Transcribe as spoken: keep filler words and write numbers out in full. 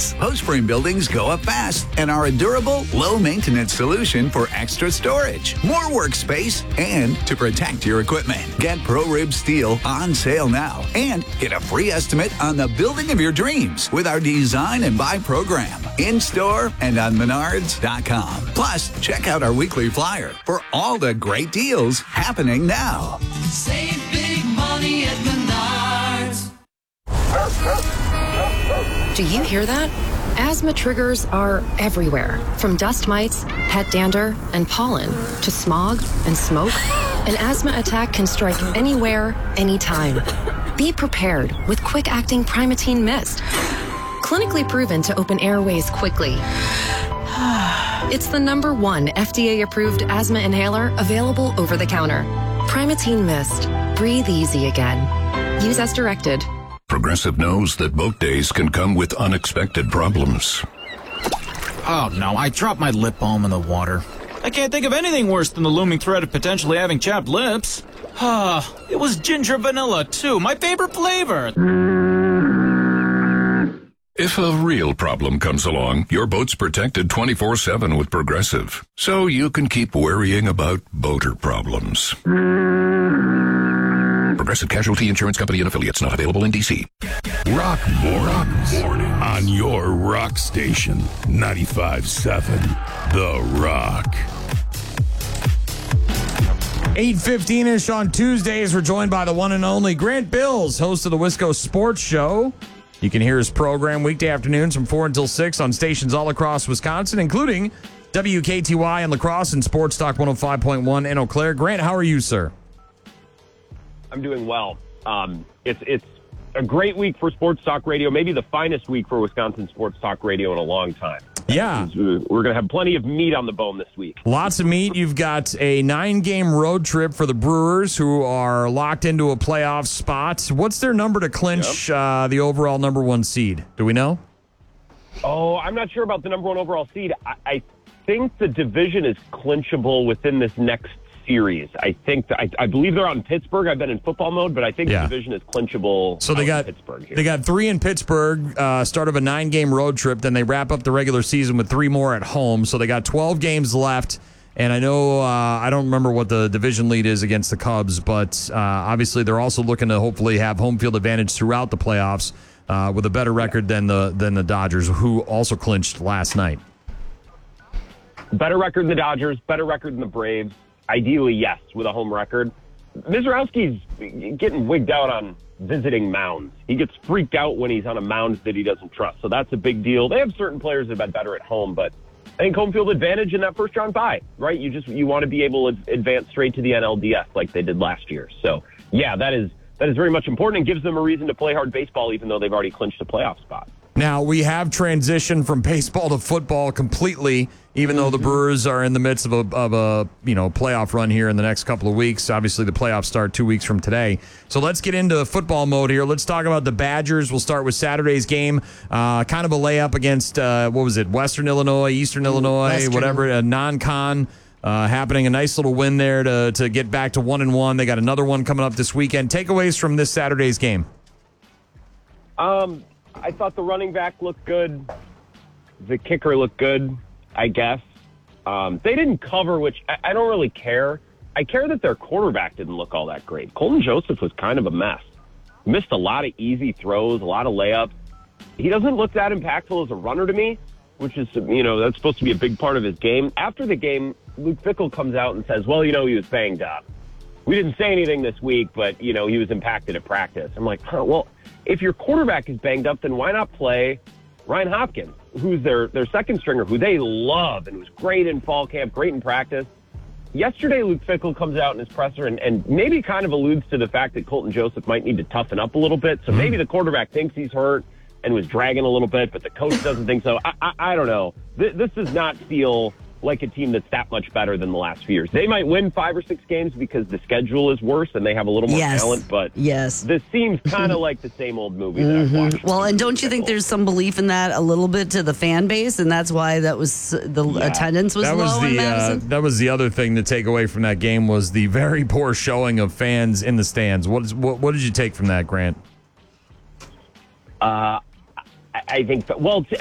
maintenance. Post frame buildings go up fast and are a durable, low-maintenance solution for extra storage, more workspace, and to protect your equipment. Get ProRib Steel on sale now and get a free estimate on the building of your dreams with our Design and Buy program in-store and on menards dot com. Plus, check out our weekly flyer for all the great deals happening now. Save big money at Menards. Do you hear that? Asthma triggers are everywhere, from dust mites, pet dander, and pollen, to smog and smoke. An asthma attack can strike anywhere, anytime. Be prepared with quick-acting Primatene Mist. Clinically proven to open airways quickly. It's the number one F D A-approved asthma inhaler available over the counter. Primatene Mist. Breathe easy again. Use as directed. Progressive knows that boat days can come with unexpected problems. Oh, no, I dropped my lip balm in the water. I can't think of anything worse than the looming threat of potentially having chapped lips. Ah, it was ginger vanilla, too, my favorite flavor. If a real problem comes along, your boat's protected twenty-four seven with Progressive, so you can keep worrying about boater problems. Progressive Casualty Insurance Company and Affiliates, not available in D C. Rock Mornings on your rock station, ninety-five seven The Rock. eight fifteen-ish on Tuesdays, we're joined by the one and only Grant Bills, host of the Wisco Sports Show. You can hear his program weekday afternoons from four until six on stations all across Wisconsin, including W K T Y in La Crosse and Sports Talk one oh five point one in Eau Claire. Grant, how are you, sir? I'm doing well. Um, it's it's a great week for Sports Talk Radio, maybe the finest week for Wisconsin Sports Talk Radio in a long time. Yeah. We're going to have plenty of meat on the bone this week. Lots of meat. You've got a nine-game road trip for the Brewers, who are locked into a playoff spot. What's their number to clinch yep. uh, the overall number one seed? Do we know? Oh, I'm not sure about the number one overall seed. I, I think the division is clinchable within this next series. I think I, I believe they're on Pittsburgh. I've been in football mode, but I think yeah. the division is clinchable. So they got Pittsburgh here. They got three in Pittsburgh, uh, start of a nine-game road trip. Then they wrap up the regular season with three more at home. So they got twelve games left. And I know uh, I don't remember what the division lead is against the Cubs, but uh, obviously they're also looking to hopefully have home field advantage throughout the playoffs uh, with a better record than the than the Dodgers, who also clinched last night. Better record than the Dodgers. Better record than the Braves. Ideally, yes, with a home record. Mizorowski's getting wigged out on visiting mounds. He gets freaked out when he's on a mound that he doesn't trust. So that's a big deal. They have certain players that have been better at home, but I think home field advantage in that first round bye, right? You just you want to be able to advance straight to the N L D S like they did last year. So, yeah, that is that is very much important and gives them a reason to play hard baseball, even though they've already clinched a playoff spot. Now, we have transitioned from baseball to football completely, even though the Brewers are in the midst of a, of a you know playoff run here in the next couple of weeks. Obviously, the playoffs start two weeks from today. So let's get into football mode here. Let's talk about the Badgers. We'll start with Saturday's game. Uh, kind of a layup against, uh, what was it, Western Illinois, Eastern Illinois, Western. whatever, a non-con. Uh, happening, a nice little win there to, to get back to one and one. They got another one coming up this weekend. Takeaways from this Saturday's game. Um. I thought the running back looked good. The kicker looked good, I guess. Um, they didn't cover, which I, I don't really care. I care that their quarterback didn't look all that great. Colton Joseph was kind of a mess. Missed a lot of easy throws, a lot of layups. He doesn't look that impactful as a runner to me, which is, you know, that's supposed to be a big part of his game. After the game, Luke Fickell comes out and says, well, you know, he was banged up. We didn't say anything this week, but, you know, he was impacted at practice. I'm like, huh, well, if your quarterback is banged up, then why not play Ryan Hopkins, who's their, their second stringer, who they love and was great in fall camp, great in practice. Yesterday, Luke Fickell comes out in his presser and, and maybe kind of alludes to the fact that Colton Joseph might need to toughen up a little bit. So maybe the quarterback thinks he's hurt and was dragging a little bit, but the coach doesn't think so. I, I, I don't know. This, this does not feel like a team that's that much better than the last few years. They might win five or six games because the schedule is worse and they have a little more yes. talent, but yes. this seems kind of like the same old movie that mm-hmm. I've watched. Well, and don't you think there's some belief in that a little bit to the fan base, and that's why that was the yeah. attendance was that low was the, in Madison? Uh, that was the other thing to take away from that game was the very poor showing of fans in the stands. What, is, what, what did you take from that, Grant? Uh, I think, well,